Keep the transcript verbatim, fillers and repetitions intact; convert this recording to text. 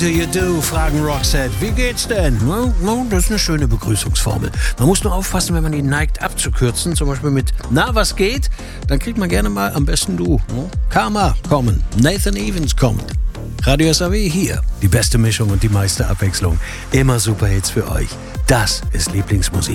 Do you do? Fragen Roxette. Wie geht's denn? No, no, das ist eine schöne Begrüßungsformel. Man muss nur aufpassen, wenn man die neigt abzukürzen, zum Beispiel mit Na, was geht? Dann kriegt man gerne mal am besten du. No? Karma kommen, Nathan Evans kommt. Radio S A W hier. Die beste Mischung und die meiste Abwechslung. Immer Superhits für euch. Das ist Lieblingsmusik.